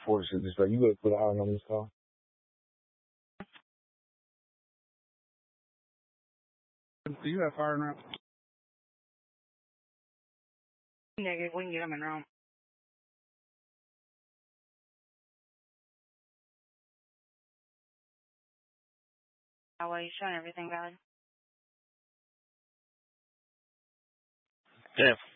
force it. Just like, you better put an iron on this car. Do you have fire rounds? Negative, we can get them in Rome. How are you showing everything valid? Yeah.